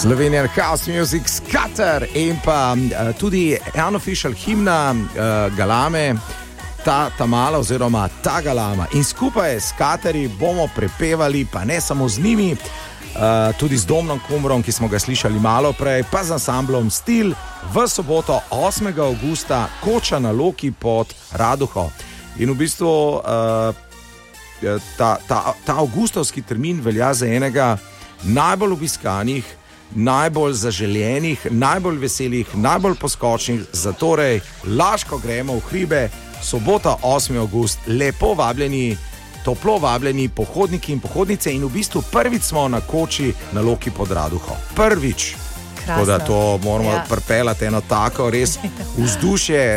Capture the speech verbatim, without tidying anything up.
Slovenian House Music Scatter in pa uh, tudi unofficial himna uh, Galame, ta Tamala oziroma ta Galama. In skupaj s Skateri bomo prepevali, pa ne samo z njimi, uh, tudi z Domnom Kumrom, ki smo ga slišali malo prej, pa z ansamblom Stil v soboto osmega avgusta Koča na Loki pod Raduho. In v bistvu uh, ta, ta, ta avgustovski termin velja za enega najbolj obiskanih, najbolj zaželenih, najbolj veselih, najbolj poskočnih, zatorej Laško gremo v hribe, sobota osmi avgust, lepo vabljeni, toplo vabljeni pohodniki in pohodnice in v bistvu prvič smo na Koči na Loki pod Raduho. Prvič. Krasno. Tako da to moramo ja. pripeljati eno tako res vzdušje.